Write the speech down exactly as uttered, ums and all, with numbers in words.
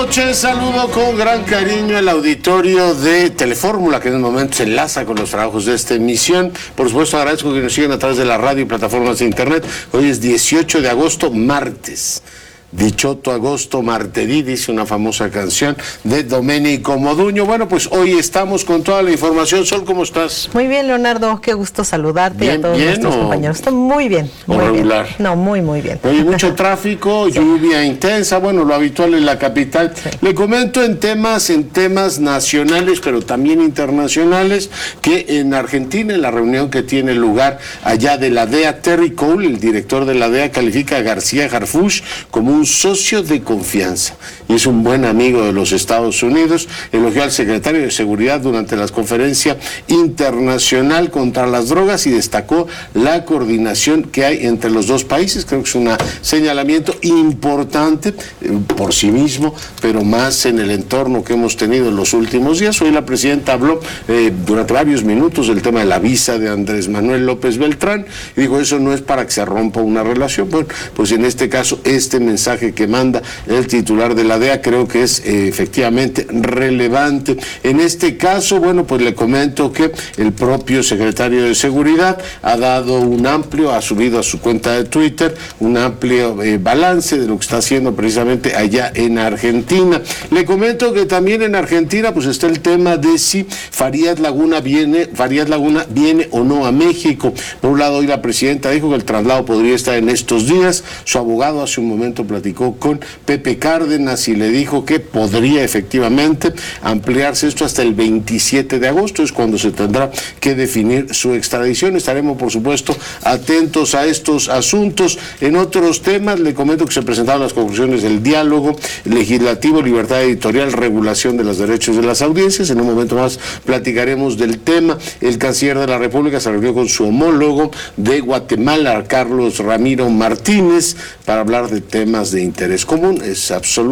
noches, saludo con gran cariño al auditorio de Telefórmula, que en el momento se enlaza con los trabajos de esta emisión. Por supuesto, agradezco que nos sigan a través de la radio y plataformas de internet. Hoy es dieciocho de agosto, martes. Dichoto agosto martedì, dice una famosa canción de Domenico Modugno. Bueno, pues hoy estamos con toda la información. Sol, ¿cómo estás? Muy bien, Leonardo, qué gusto saludarte bien, y a todos bien, nuestros o, compañeros. Está muy bien. ¿O muy regular? Bien. No, muy, muy bien. Hay mucho tráfico, sí. Lluvia intensa, bueno, lo habitual en la capital. Sí. Le comento en temas, en temas nacionales, pero también internacionales, que en Argentina, en la reunión que tiene lugar allá de la D E A, Terry Cole, el director de la D E A, califica a García Harfuch como un socio de confianza y es un buen amigo de los Estados Unidos. Elogió al secretario de Seguridad durante la conferencia internacional contra las drogas y destacó la coordinación que hay entre los dos países. Creo que es un señalamiento importante eh, por sí mismo, pero más en el entorno que hemos tenido en los últimos días. Hoy la presidenta habló eh, durante varios minutos del tema de la visa de Andrés Manuel López Beltrán y dijo, eso no es para que se rompa una relación. Bueno, pues en este caso, este mensaje que manda el titular de la D E A creo que es eh, efectivamente relevante. En este caso, bueno, pues le comento que el propio secretario de Seguridad ha dado un amplio, ha subido a su cuenta de Twitter un amplio eh, balance de lo que está haciendo precisamente allá en Argentina. Le comento que también en Argentina pues está el tema de si Farías Laguna viene, Farías Laguna viene o no a México. Por un lado, hoy la presidenta dijo que el traslado podría estar en estos días. Su abogado hace un momento platicó con Pepe Cárdenas y le dijo que podría efectivamente ampliarse esto hasta el veintisiete de agosto, es cuando se tendrá que definir su extradición. Estaremos, por supuesto, atentos a estos asuntos. En otros temas, le comento que se presentaron las conclusiones del diálogo legislativo, libertad editorial, regulación de los derechos de las audiencias. En un momento más platicaremos del tema. El canciller de la República se reunió con su homólogo de Guatemala, Carlos Ramiro Martínez, para hablar de temas de interés común. Es absolutamente